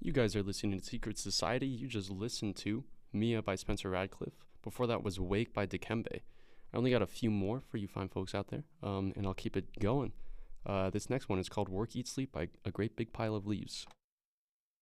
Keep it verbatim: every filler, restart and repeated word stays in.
You guys are listening to Secret Society. You just listened to Mia by Spencer Radcliffe. Before that was Wake by Dikembe. I only got a few more for you fine folks out there, um, and I'll keep it going. Uh, this next one is called Work, Eat, Sleep by A Great Big Pile of Leaves.